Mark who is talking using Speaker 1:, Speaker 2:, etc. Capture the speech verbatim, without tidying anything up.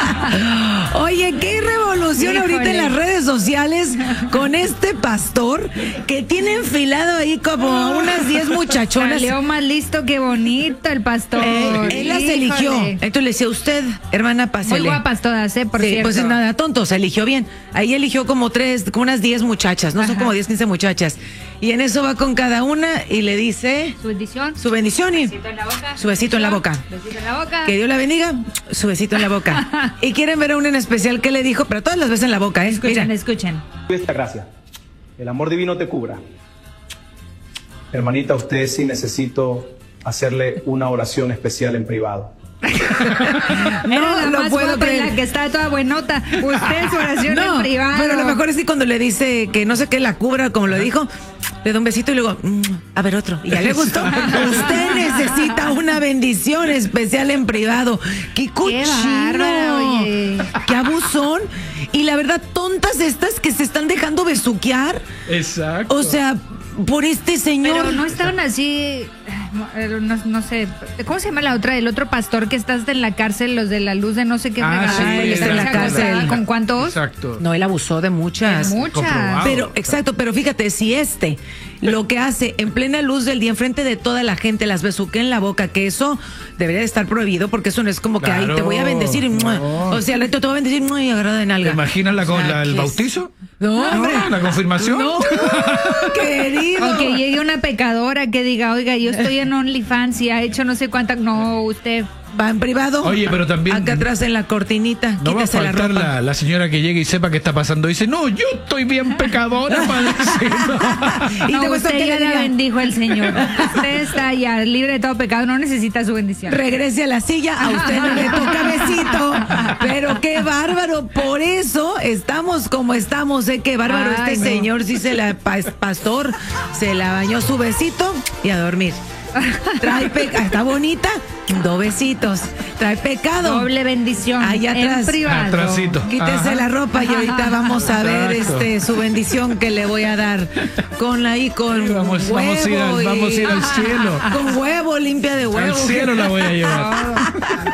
Speaker 1: Oye, qué revolución
Speaker 2: Híjole.
Speaker 1: ahorita en las redes sociales con este pastor que tiene enfilado ahí como unas diez muchachonas.
Speaker 2: Salió más listo que bonito el pastor.
Speaker 1: Eh, él las eligió.
Speaker 2: Híjole.
Speaker 1: Entonces le decía, usted, hermana, pásele.
Speaker 2: Muy guapas todas, ¿eh? Por
Speaker 1: Sí,
Speaker 2: cierto.
Speaker 1: pues nada, tonto, se eligió bien. Ahí eligió como tres, como unas diez muchachas, no son
Speaker 2: Ajá.
Speaker 1: como diez, quince muchachas. Y en eso va con cada una y le dice
Speaker 2: Su bendición.
Speaker 1: su bendición y
Speaker 2: Besito en la boca.
Speaker 1: su besito en la boca.
Speaker 2: Besito en la boca.
Speaker 1: Que Dios la bendiga, su besito en la boca. Y quieren ver a una en especial que le dijo, pero todas las veces en la boca, ¿eh?
Speaker 2: Escuchen,
Speaker 1: Mira.
Speaker 2: escuchen.
Speaker 3: Esta gracia. El amor divino te cubra. Hermanita, usted sí necesito hacerle una oración especial en privado.
Speaker 2: Era la
Speaker 1: lo
Speaker 2: más
Speaker 1: puedo
Speaker 2: guapa y
Speaker 1: creer.
Speaker 2: la que está toda buenota. Usted su oración
Speaker 1: No,
Speaker 2: en privado.
Speaker 1: pero lo mejor es que cuando le dice que no sé qué la cubra, como lo dijo, le da un besito y luego, mm, a ver otro. Y ya le gustó. Usted necesita una bendición especial en privado. ¡Qué cochino!
Speaker 2: bárbara, oye.
Speaker 1: ¡Qué abusón! Y la verdad, tontas estas que se están dejando besuquear.
Speaker 4: Exacto.
Speaker 1: O sea, por este señor.
Speaker 2: Pero no estaban así, no, no, no sé, ¿cómo se llama la otra? El otro pastor que está hasta en la cárcel, los de la luz de no sé qué.
Speaker 4: Ah,
Speaker 2: fregada,
Speaker 4: sí,
Speaker 2: y
Speaker 1: está en la
Speaker 2: se
Speaker 1: cárcel.
Speaker 2: acostaba ¿Con cuántos?
Speaker 4: Exacto.
Speaker 1: No, él abusó de muchas.
Speaker 2: Muchas.
Speaker 4: Comprobado.
Speaker 1: Pero, exacto, pero fíjate, si este lo que hace en plena luz del día, enfrente de toda la gente, las besuquea en la boca, que eso debería de estar prohibido, porque eso no es como que, ay, te voy a bendecir y, ¡mua!
Speaker 4: No.
Speaker 1: O sea, te voy a bendecir ¡mua! Y agarrada de
Speaker 4: ¿Te
Speaker 1: nalga.
Speaker 4: imaginas la, con-
Speaker 1: O sea,
Speaker 4: la- el
Speaker 1: ¿qué es?
Speaker 4: bautizo?
Speaker 1: No, hombre.
Speaker 4: ¿La confirmación?
Speaker 1: No, querido.
Speaker 2: O que llegue una pecadora que diga, oiga, yo estoy en OnlyFans y ha hecho no sé cuánta. No, usted.
Speaker 1: Va en privado.
Speaker 4: Oye, pero también-
Speaker 1: Acá atrás en la cortinita,
Speaker 4: No va a
Speaker 1: quítese la
Speaker 4: faltar
Speaker 1: ropa.
Speaker 4: la, la señora que llegue y sepa qué está pasando. Dice, no, yo estoy bien pecadora para decirlo.
Speaker 1: Y
Speaker 2: No,
Speaker 1: te cuesta
Speaker 2: usted
Speaker 1: que
Speaker 2: ya
Speaker 1: le
Speaker 2: la
Speaker 1: diga,
Speaker 2: bendijo el Señor. Usted está ya libre de todo pecado, no necesita su bendición.
Speaker 1: regrese a la silla, a usted no le toca besito. Pero qué bárbaro, por eso estamos como estamos, ¿eh? Qué bárbaro,
Speaker 2: Ay,
Speaker 1: este
Speaker 2: no.
Speaker 1: señor, sí se la, pa- pastor, se la bañó su besito y a dormir. Trae pecado, está bonita, dos besitos. Trae pecado.
Speaker 2: Doble bendición.
Speaker 1: Allá atrás.
Speaker 2: En privado.
Speaker 4: Atrásito.
Speaker 1: Quítese
Speaker 4: Ajá.
Speaker 1: la ropa y ahorita vamos a ver
Speaker 4: Exacto.
Speaker 1: este su bendición que le voy a dar con ahí con
Speaker 4: Sí, vamos-
Speaker 1: huevo
Speaker 4: vamos a ir al-
Speaker 1: y-
Speaker 4: vamos a ir al cielo.
Speaker 1: con huevo, limpia de huevo.
Speaker 4: Al cielo la voy a llevar.